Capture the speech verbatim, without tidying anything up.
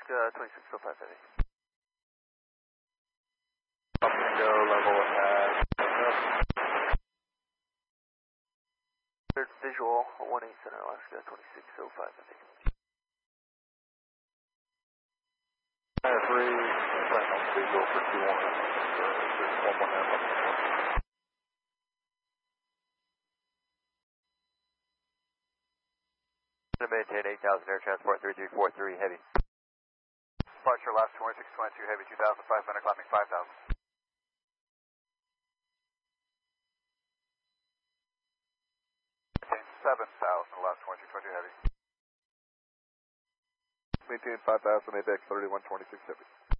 Alaska twenty-six oh five Heavy. Go level at Third visual, one eight Center Alaska twenty-six oh five Heavy. Fire three, final visual for two one, one one half up. Maintain eight thousand air transport three three four three Heavy. Departure last twenty-six twenty-two Heavy two thousand five hundred climbing five thousand. Maintain seven thousand last twenty-two twenty-two Heavy. Maintain five thousand A B X thirty-one twenty-six Heavy.